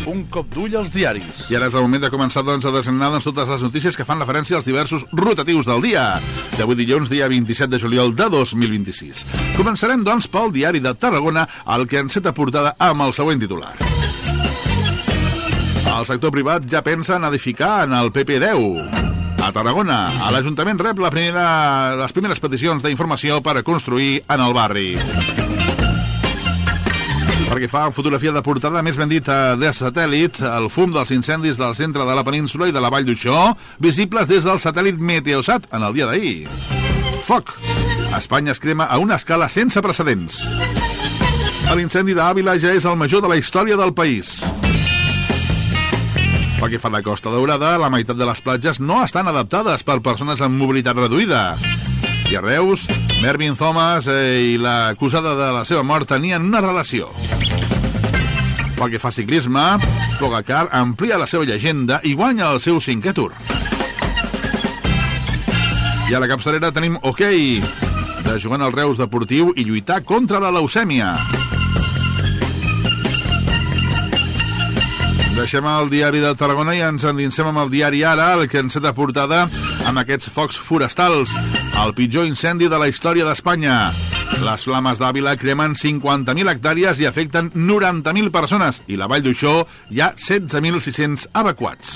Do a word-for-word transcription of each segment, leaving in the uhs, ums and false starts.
Un cop d'ull als diaris. I ara és el moment de començar doncs, a designar doncs, totes les notícies que fan referència als diversos rotatius del dia. D'avui dilluns, dia vint-i-set de juliol de dos mil vint-i-sis. Començarem, doncs, pel diari de Tarragona, el que enceta portada amb el següent titular. El sector privat ja pensa en edificar en el P P deu. A Tarragona, l'Ajuntament rep la primera, les primeres peticions d'informació per a construir en el barri. Perquè fa fotografia de portada, més ben dit de satèl·lit, el fum dels incendis del centre de la península i de la Vall d'Uixó, visibles des del satèl·lit Meteosat en el dia d'ahir. Foc. Espanya es crema a una escala sense precedents. L'incendi d'Àvila ja és el major de la història del país. Pel que fa a la Costa Daurada, la meitat de les platges no estan adaptades per persones amb mobilitat reduïda. I a Reus, Mervyn Thomas eh, i l'acusada de la seva mort tenien una relació. Pel que fa a ciclisme, Pogacar amplia la seva llegenda i guanya el seu cinquè Tour. I a la capçalera tenim hoquei, de jugar al Reus Deportiu i lluitar contra la leucèmia. Deixem el diari de Tarragona i ens endinsem amb el diari Ara, el que enceta portada amb aquests focs forestals. El pitjor incendi de la història d'Espanya. Les flames d'Àvila cremen cinquanta mil hectàrees i afecten noranta mil persones, i la Vall d'Uixó hi ha setze mil sis-cents evacuats.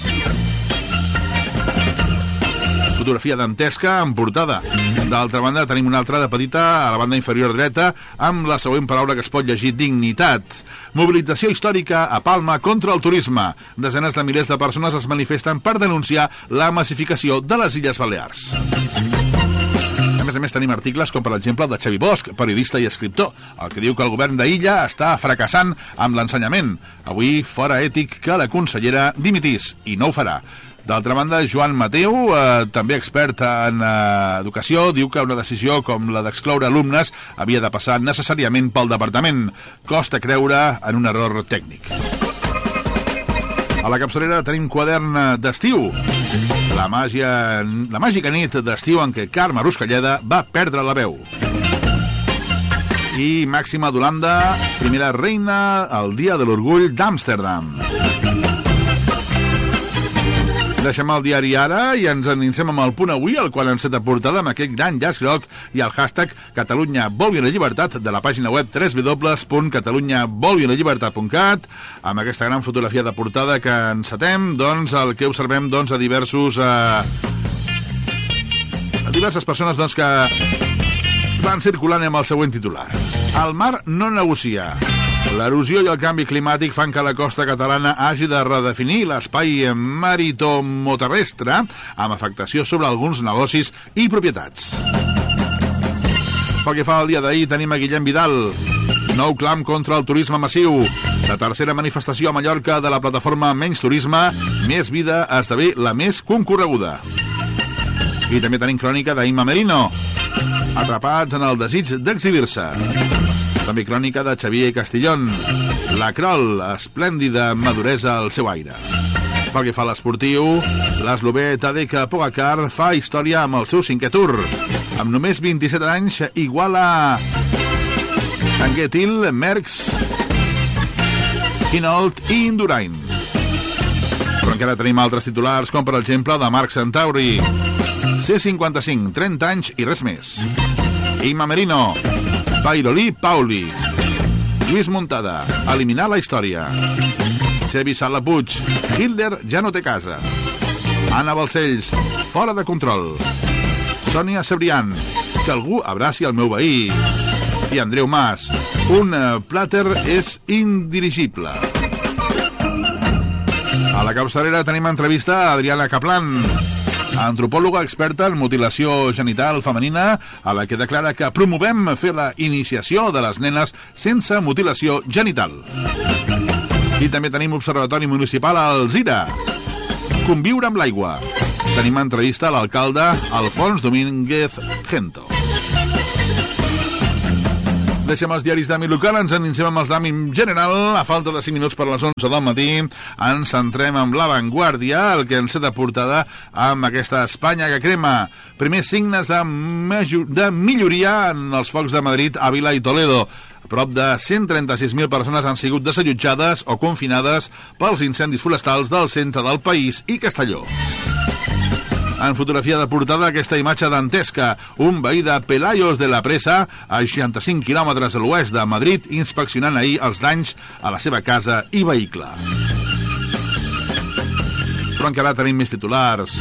Fotografia dantesca en portada. D'altra banda, tenim una altra de petita a la banda inferior dreta amb la següent paraula que es pot llegir: dignitat. Mobilització històrica a Palma contra el turisme. Desenes de milers de persones es manifesten per denunciar la massificació de les Illes Balears. A més a més, tenim articles com, per exemple, el de Xavi Bosch, periodista i escriptor, el que diu que el govern d'Illa està fracassant amb l'ensenyament. Avui, fora ètic que la consellera dimitís, i no ho farà. D'altra banda, Joan Mateu, eh, també expert en eh, educació, diu que una decisió com la d'excloure alumnes havia de passar necessàriament pel departament. Costa creure en un error tècnic. A la capçalera tenim quadern d'estiu. La màgia, la màgica nit d'estiu en què Carme Ruscalleda va perdre la veu. I Màxima d'Holanda, primera reina al Dia de l'Orgull d'Amsterdam. Deixem el diari Ara i ens endinsem amb el Punt Avui, el qual enceta portada amb aquest gran llaç groc i el hashtag Catalunya vulgui la llibertat de la pàgina web w w w punt catalunya vulgui la llibertat punt cat, amb aquesta gran fotografia de portada que encetem, doncs, el que observem, doncs, a diversos eh, a diverses persones, doncs, que van circulant amb el següent titular. El mar no negocia. L'erosió i el canvi climàtic fan que la costa catalana hagi de redefinir l'espai maritomoterrestre amb afectació sobre alguns negocis i propietats. Pel que fa al dia d'ahir, tenim a Guillem Vidal. Nou clam contra el turisme massiu. La tercera manifestació a Mallorca de la plataforma Menys Turisme, Més Vida esdevé la més concorreguda. I també tenim crònica d'Imma Merino. Atrapats en el desig d'exhibir-se. També crònica de Xavier Castillón. La Crol, esplèndida maduresa al seu aire. Pel que fa a l'esportiu, l'eslovè Tadej Pogacar fa història amb el seu cinquè Tour. Amb només vint-i-set anys, iguala Anquetil, Merckx, Hinault i Indurain. Però encara tenim altres titulars, com per exemple de Marc Centauri. C cinquanta-cinc, trenta anys i res més. Imma Merino, Pairolí Pauli. Lluís Muntada, eliminar la història. Xevi Sala Puig, Hitler ja no té casa. Anna Balcells, fora de control. Sònia Cebrián, que algú abraci el meu veí. I Andreu Mas, un plàter és indirigible. A la capçalera tenim entrevista a Adriana Kaplan, antropòloga experta en mutilació genital femenina, a la que declara que promovem fer la iniciació de les nenes sense mutilació genital. I també tenim observatori municipal a Alzira. Conviure amb l'aigua. Tenim entrevista a l'alcalde Alfons Domínguez Gento. Deixem els diaris d'àmbit local, ens endinsem amb els d'àmbit general. A falta de cinc minuts per les onze del matí, ens centrem amb La Vanguardia, el que ens ha de portada amb aquesta Espanya que crema. Primers signes de, de milloria en els focs de Madrid, Àvila i Toledo. Prop de cent trenta-sis mil persones han sigut desallotjades o confinades pels incendis forestals del centre del país i Castelló. En fotografia de portada, aquesta imatge dantesca. Un veí de Pelayos de la Presa, a seixanta-cinc quilòmetres a l'oest de Madrid, inspeccionant ahir els danys a la seva casa i vehicle. Però encara tenim més titulars.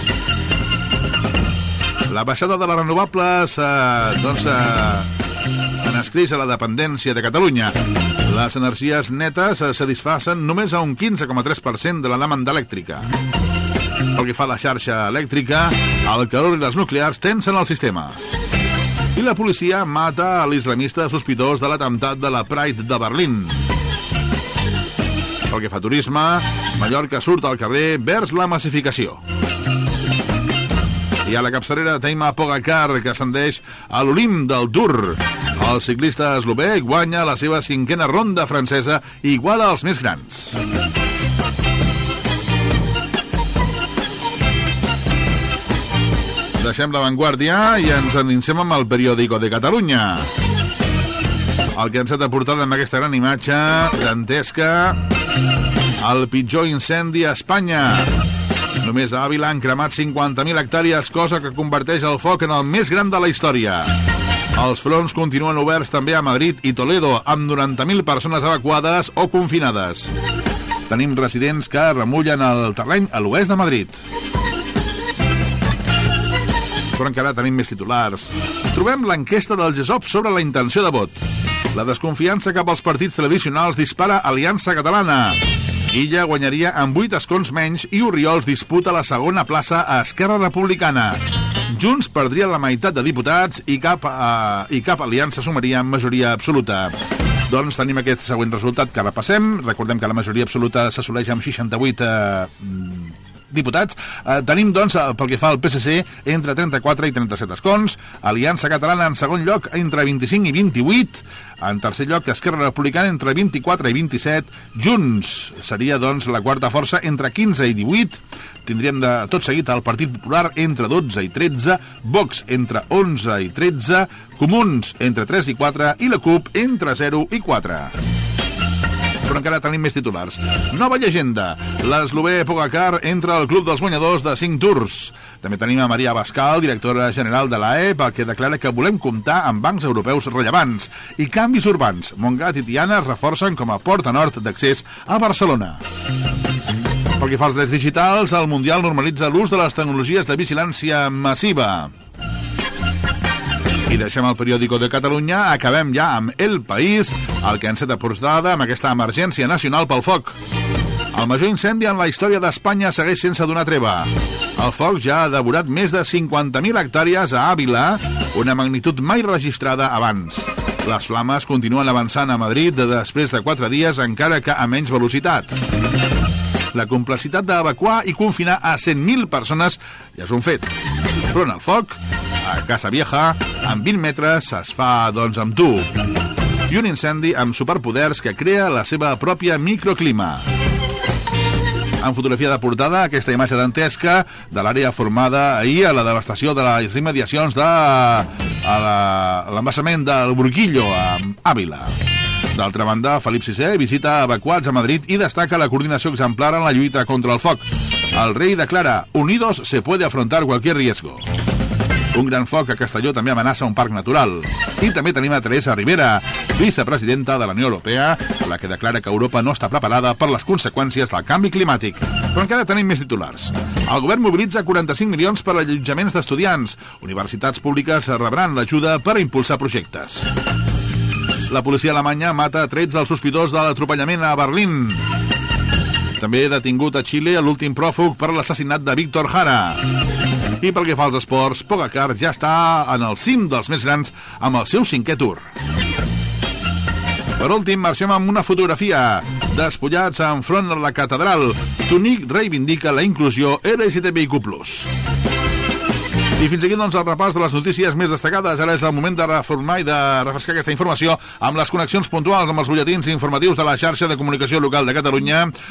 La baixada de les renovables eh, doncs, eh, en escreix a la dependència de Catalunya. Les energies netes eh, satisfacen només a un quinze coma tres per cent de la demanda elèctrica. Pel que fa a la xarxa elèctrica, el calor i les nuclears tensen el sistema. I la policia mata a l'islamista sospitós de l'atemptat de la Pride de Berlín. Pel que fa a turisme, Mallorca surt al carrer vers la massificació. I a la capçalera Tejma Pogačar, que ascendeix a l'Olimp del Tour. El ciclista eslovè guanya la seva cinquena ronda francesa i iguala els més grans. Deixem La Vanguardia i ens endinsem amb el Periódico de Catalunya. El que ens ha de portar amb aquesta gran imatge dantesca, el pitjor incendi a Espanya. Només a Àvila han cremat cinquanta mil hectàrees, cosa que converteix el foc en el més gran de la història. Els fronts continuen oberts també a Madrid i Toledo, amb noranta mil persones evacuades o confinades. Tenim residents que remullen el terreny a l'oest de Madrid. Però encara tenim més titulars. Trobem l'enquesta del GESOP sobre la intenció de vot. La desconfiança cap als partits tradicionals dispara Aliança Catalana. Illa guanyaria amb vuit escons menys i Oriols disputa la segona plaça a Esquerra Republicana. Junts perdria la meitat de diputats i cap, uh, i cap aliança sumaria amb majoria absoluta. Doncs tenim aquest següent resultat que repassem. Recordem que la majoria absoluta s'assoleix amb seixanta-vuit uh, diputats. Eh, tenim, doncs, pel que fa al P S C, entre trenta-quatre i trenta-set escons, Aliança Catalana en segon lloc entre vint-i-cinc i vint-i-vuit, en tercer lloc Esquerra Republicana entre vint-i-quatre i vint-i-set, Junts seria, doncs, la quarta força entre quinze i divuit, tindríem de tot seguit el Partit Popular entre dotze i tretze, Vox entre onze i tretze, Comuns entre tres i quatre i la CUP entre zero i quatre. Però encara tenim més titulars. Nova llegenda. L'eslovè Pogačar entra al club dels guanyadors de cinc tours. També tenim a Maria Abascal, directora general de l'A E, pel que declara que volem comptar amb bancs europeus rellevants. I canvis urbans. Montgat i Tiana es reforcen com a porta nord d'accés a Barcelona. Pel que fa als drets digitals, el Mundial normalitza l'ús de les tecnologies de vigilància massiva. I deixem el Periódico de Catalunya, acabem ja amb El País, el que ens ha de portada amb aquesta emergència nacional pel foc. El major incendi en la història d'Espanya segueix sense donar treva. El foc ja ha devorat més de cinquanta mil hectàrees a Àvila, una magnitud mai registrada abans. Les flames continuen avançant a Madrid després de quatre dies, encara que a menys velocitat. La complexitat d'evacuar i confinar a cent mil persones ja és un fet. Front al foc, a Casa Vieja, amb vint metres es fa, doncs, amb tu. I un incendi amb superpoders que crea la seva pròpia microclima. En fotografia de portada, aquesta imatge dantesca de l'àrea formada ahir a la devastació de les immediacions de l'embassament del Burquillo, a Àvila. D'altra banda, Felip sisè visita evacuats a Madrid i destaca la coordinació exemplar en la lluita contra el foc. El rei declara: Unidos se puede afrontar cualquier riesgo. Un gran foc a Castelló també amenaça un parc natural. I també tenim a Teresa Rivera, vicepresidenta de la Unió Europea, la que declara que Europa no està preparada per les conseqüències del canvi climàtic. Però encara tenim més titulars. El govern mobilitza quaranta-cinc milions per a allotjaments d'estudiants. Universitats públiques rebran l'ajuda per a impulsar projectes. La policia alemanya mata a trets el sospitós de l'atropellament a Berlín. També detingut a Xile l'últim pròfug per l'assassinat de Víctor Jara. I pel que fa als esports, Pogačar ja està en el cim dels més grans amb el seu cinquè tour. Per últim, marxem amb una fotografia. Despullats enfront de la catedral, Tunic reivindica la inclusió L G T B I Q plus. I fins aquí, doncs, el repàs de les notícies més destacades. Ara és el moment de reformar i de refrescar aquesta informació amb les connexions puntuals amb els butlletins informatius de la xarxa de comunicació local de Catalunya.